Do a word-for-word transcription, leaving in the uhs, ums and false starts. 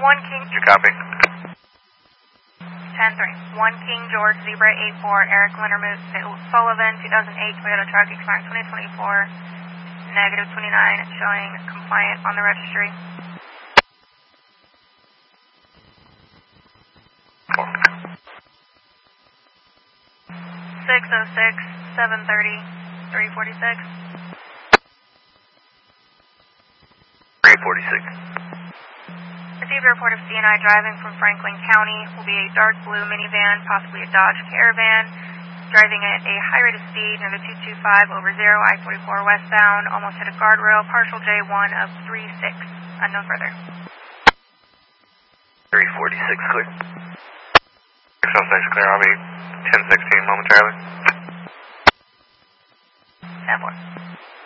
one King. Did you copy? ten three. one King George Zebra eight four, Eric Lindermoot Sullivan, two thousand eight Toyota truck, expiring twenty twenty-four, negative twenty-nine, showing compliant on the registry. six oh six, seven thirty, three forty-six. three forty-six. Received a report of C and I driving from Franklin County. Will be a dark blue minivan, possibly a Dodge Caravan, driving at a high rate of speed near the two two five over zero, I forty-four westbound, almost hit a guardrail, partial J one of three six. Unknown further. three forty-six clear. six oh six clear, I'll be ten sixteen momentarily. ten four.